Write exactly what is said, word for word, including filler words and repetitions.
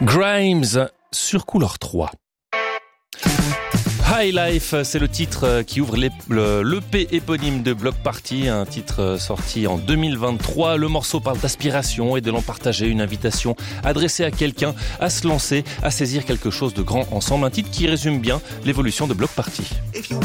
Grimes sur Couleur trois. High Life, c'est le titre qui ouvre l'E P éponyme de Bloc Party, un titre sorti en deux mille vingt-trois. Le morceau parle d'aspiration et de l'en partager, une invitation adressée à quelqu'un à se lancer, à saisir quelque chose de grand ensemble. Un titre qui résume bien l'évolution de Bloc Party.